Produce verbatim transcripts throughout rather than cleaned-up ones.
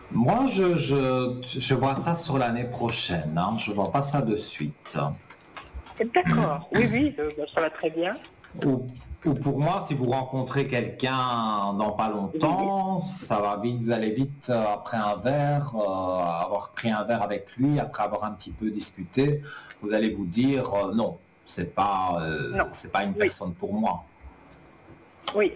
Moi, je, je, je vois ça sur l'année prochaine, hein. Je vois pas ça de suite. D'accord, oui, oui, euh, bah, ça va très bien. Ou, ou pour moi, si vous rencontrez quelqu'un dans pas Oui, longtemps, ça va vite, vous allez vite euh, après un verre, euh, avoir pris un verre avec lui, après avoir un petit peu discuté, vous allez vous dire euh, non, c'est pas, euh, non, c'est pas une oui, personne pour moi. oui,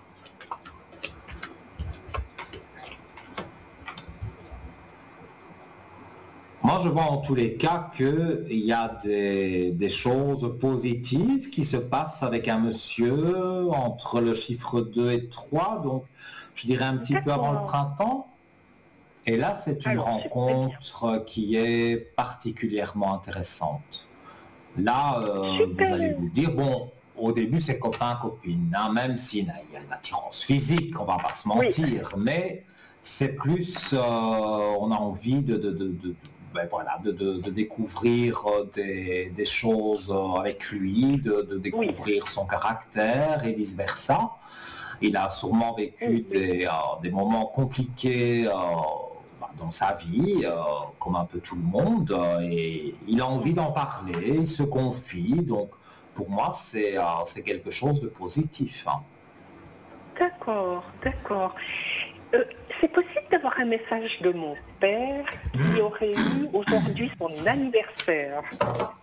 Moi, je vois en tous les cas qu'il y a des, des choses positives qui se passent avec un monsieur entre le chiffre deux et trois, donc je dirais un petit peu avant le d'accord. printemps. Et là, c'est une Alors, c'est très bien. rencontre qui est particulièrement intéressante. Là, euh, vous allez Super. vous dire, bon, au début, c'est copain-copine, hein, même s'il y a une attirance physique, on va pas se Oui, mentir, mais c'est plus, euh, on a envie de, de, de, de- ben voilà, de, de- de découvrir euh, des, des choses euh, avec lui, de, de oui, découvrir son caractère et vice-versa. Il a sûrement vécu oui, oui, des, euh, des moments compliqués euh, bah, dans sa vie, euh, comme un peu tout le monde, euh, et il a envie oui. d'en parler, il se confie, donc pour moi c'est euh, c'est quelque chose de positif, hein. D'accord, d'accord. Euh, c'est possible d'avoir un message de mon père qui aurait eu aujourd'hui son anniversaire.